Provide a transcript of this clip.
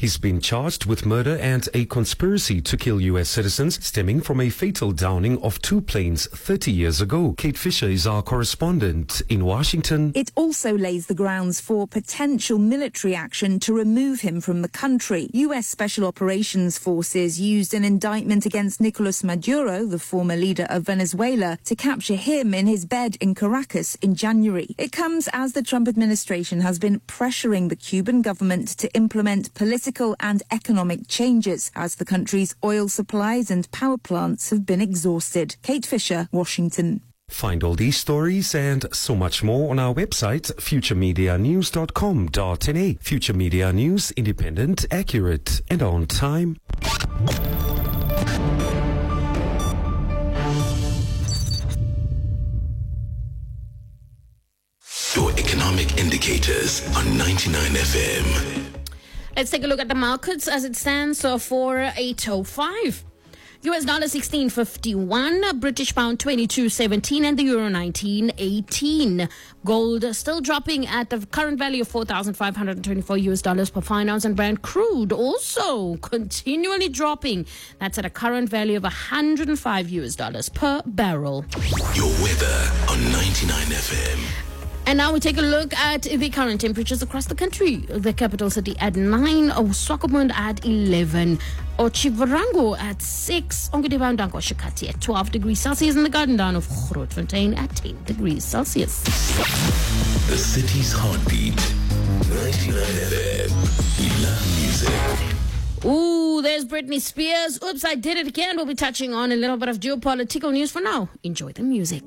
He's been charged with murder and a conspiracy to kill U.S. citizens stemming from a fatal downing of 2 planes 30 years ago. Kate Fisher is our correspondent in Washington. It also lays the grounds for potential military action to remove him from the country. U.S. Special Operations Forces used an indictment against Nicolas Maduro, the former leader of Venezuela, to capture him in his bed in Caracas in January. It comes as the Trump administration has been pressuring the Cuban government to implement political and economic changes as the country's oil supplies and power plants have been exhausted. Kate Fisher, Washington. Find all these stories and so much more on our website, futuremedianews.com.na. Future Media News, independent, accurate, and on time. Your economic indicators on 99 FM. Let's take a look at the markets as it stands for 8:05. US dollar 16.51, British pound 22.17, and the euro 19.18. Gold still dropping at the current value of $4,524 per fine ounce, and Brent crude also continually dropping. That's at a current value of $105 per barrel. Your weather on 99 FM. And now we take a look at the current temperatures across the country. The capital city at 9, Swakopmund at 11, Otjiwarongo at 6, Ongwediva Shikati at 12 degrees Celsius, and the garden down of Grootfontein at 10 degrees Celsius. The city's heartbeat, 99 FM. We love music. Ooh, there's Britney Spears. Oops, I did it again. We'll be touching on a little bit of geopolitical news for now. Enjoy the music.